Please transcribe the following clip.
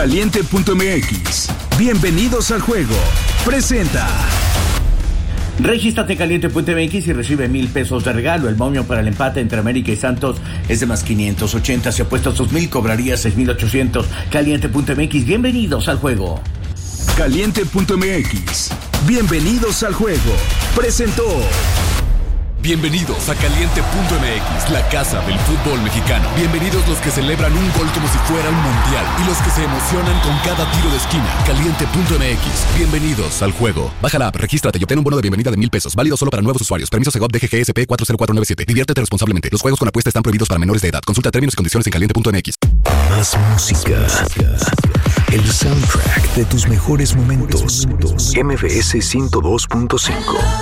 Caliente.mx. Bienvenidos al juego. Presenta. Regístrate Caliente.mx y recibe 1,000 pesos de regalo. El momio para el empate entre América y Santos es de más 580. Si apuestas 2,000, cobrarías 6,800. Caliente.mx. Bienvenidos al juego. Caliente.mx. Bienvenidos al juego. Presentó. Bienvenidos a Caliente.mx, la casa del fútbol mexicano. Bienvenidos los que celebran un gol como si fuera un mundial y los que se emocionan con cada tiro de esquina. Caliente.mx. Bienvenidos al juego. Baja la app, regístrate y obtén un bono de bienvenida de 1,000 pesos. Válido solo para nuevos usuarios. Permiso Segov DGGSP 40497. Diviértete responsablemente. Los juegos con apuesta están prohibidos para menores de edad. Consulta términos y condiciones en Caliente.mx. Más música. El soundtrack de tus mejores momentos. MBS 102.5.